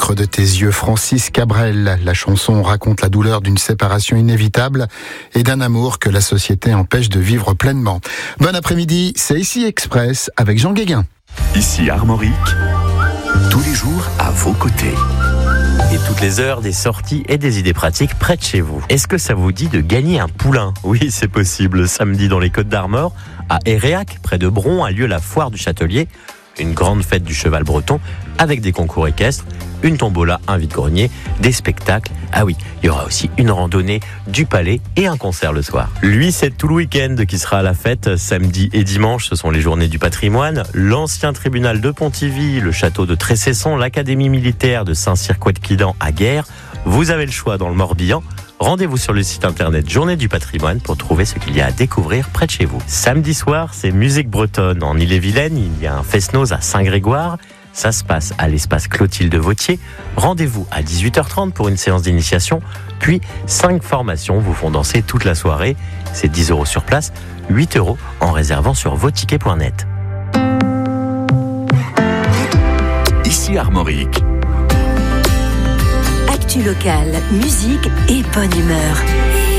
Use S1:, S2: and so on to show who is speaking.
S1: l'encre de tes yeux, Francis Cabrel. La chanson raconte la douleur d'une séparation inévitable et d'un amour que la société empêche de vivre pleinement. Bon après-midi, c'est ici Express avec Jean Guéguin.
S2: Ici Armorique, tous les jours à vos côtés.
S3: Et toutes les heures, des sorties et des idées pratiques près de chez vous. Est-ce que ça vous dit de gagner un poulain ? Oui, c'est possible. Samedi dans les Côtes d'Armor, à Héréac, près de Bron, a lieu la foire du Châtelier, une grande fête du cheval breton avec des concours équestres, une tombola, un vide-grenier, des spectacles. Ah oui, il y aura aussi une randonnée du palais et un concert le soir. Lui, c'est tout le week-end qui sera à la fête. Samedi et dimanche, ce sont les journées du patrimoine. L'ancien tribunal de Pontivy, le château de Tressesson, l'académie militaire de Saint-Cyr-Couët-Quidan à Guerre. Vous avez le choix dans le Morbihan. Rendez-vous sur le site internet Journée du Patrimoine pour trouver ce qu'il y a à découvrir près de chez vous. Samedi soir, c'est musique bretonne. En Ille-et-Vilaine, il y a un fest-noz à Saint-Grégoire. Ça se passe à l'espace Clotilde Vautier. Rendez-vous à 18h30 pour une séance d'initiation. Puis 5 formations vous font danser toute la soirée. C'est 10 € sur place, 8 € en réservant sur voticket.net.
S2: Ici Armorique.
S4: Actu locale, musique et bonne humeur.